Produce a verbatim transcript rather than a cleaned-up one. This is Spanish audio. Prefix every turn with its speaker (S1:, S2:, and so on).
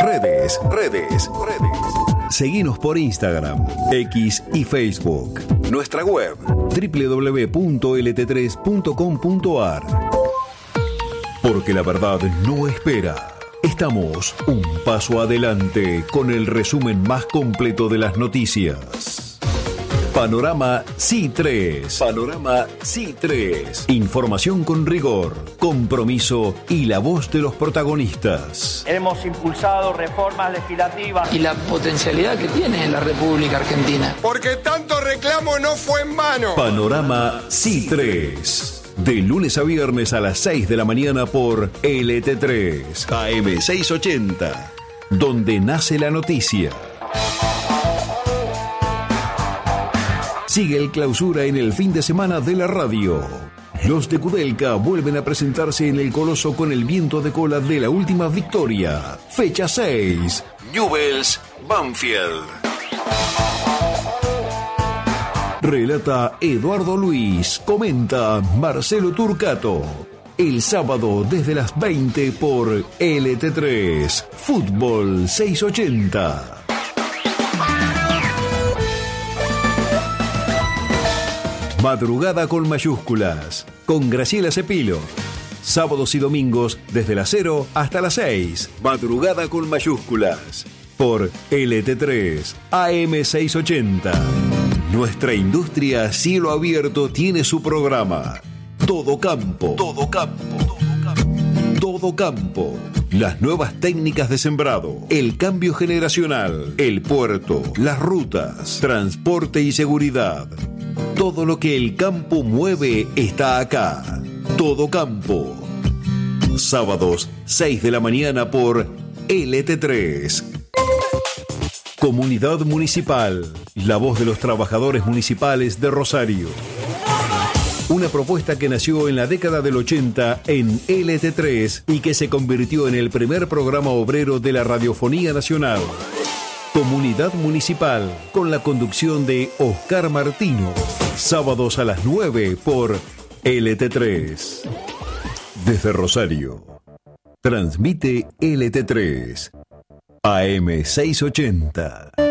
S1: Redes, redes, redes. Seguinos por Instagram, X y Facebook. Nuestra web, doble u doble u doble u punto ele te tres punto com punto a r. Porque la verdad no espera. Estamos un paso adelante con el resumen más completo de las noticias. Panorama C I tres. Panorama C I tres. Información con rigor, compromiso y la voz de los protagonistas.
S2: Hemos impulsado reformas legislativas.
S3: Y la potencialidad que tiene la República Argentina.
S4: Porque tanto reclamo no fue en vano.
S1: Panorama C I tres. De lunes a viernes a las seis de la mañana por L T tres, A M seiscientos ochenta. Donde nace la noticia. Sigue el Clausura en el fin de semana de la radio. Los de Kudelka vuelven a presentarse en el Coloso con el viento de cola de la última victoria. Fecha seis. Newell's Banfield. Relata Eduardo Luis. Comenta Marcelo Turcato. El sábado desde las veinte por L T tres. Fútbol seiscientos ochenta. Madrugada con mayúsculas, con Graciela Cepilo. Sábados y domingos desde las cero hasta las seis. Madrugada con mayúsculas. Por L T tres, A M seiscientos ochenta. Nuestra industria a cielo abierto tiene su programa. Todo campo. Todo campo. Todo campo. Todo campo. Las nuevas técnicas de sembrado, el cambio generacional, el puerto, las rutas, transporte y seguridad. Todo lo que el campo mueve está acá. Todo campo. Sábados, seis de la mañana por L T tres. Comunidad Municipal. La voz de los trabajadores municipales de Rosario. Una propuesta que nació en la década del ochenta en L T tres y que se convirtió en el primer programa obrero de la radiofonía nacional. Comunidad Municipal, con la conducción de Oscar Martino. Sábados a las nueve por L T tres. Desde Rosario. Transmite L T tres. A M seiscientos ochenta.